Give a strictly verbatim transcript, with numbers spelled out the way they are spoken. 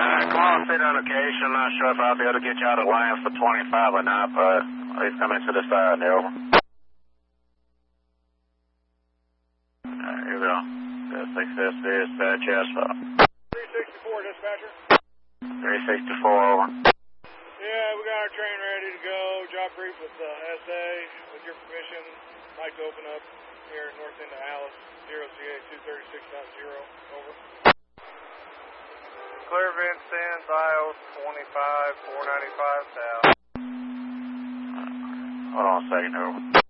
Uh, come on, sit on occasion. I'm not sure if I'll be able to get you out of line for twenty-five or not, but please come into the side there. Over. Alright, here we go. six S B is bad chest file. three sixty-four, dispatcher. three sixty-four, over. Yeah, we got our train ready to go. Job brief with the S A. With your permission, I'd like to open up here at north end of Alice, zero C A two thirty-six point zero, over. Clear vent stands I O twenty-five four ninety-five south. Hold on a second, over.